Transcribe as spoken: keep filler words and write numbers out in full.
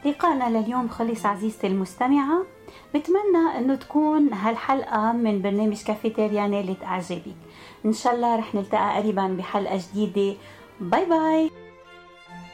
لقاءنا لليوم خلص عزيزتي المستمعة. بتمنى انه تكون هالحلقة من برنامج كافيتيريا نالت اعجابك. ان شاء الله رح نلتقى قريبا بحلقة جديدة. باي باي.